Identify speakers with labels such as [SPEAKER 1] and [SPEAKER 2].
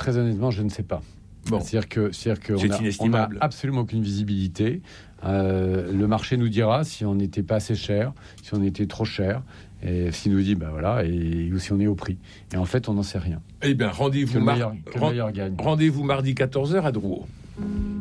[SPEAKER 1] très honnêtement, je ne sais pas.
[SPEAKER 2] Bon.
[SPEAKER 1] C'est-à-dire qu'on
[SPEAKER 2] C'est
[SPEAKER 1] on n'a
[SPEAKER 2] inestimable.
[SPEAKER 1] absolument aucune visibilité. Le marché nous dira si on n'était pas assez cher, si on était trop cher, et s'il nous dit, ou si on est au prix. Et en fait, on n'en sait rien.
[SPEAKER 2] Eh bien, rendez-vous
[SPEAKER 1] Que le meilleur gagne.
[SPEAKER 2] Rendez-vous mardi 14h à Drouot.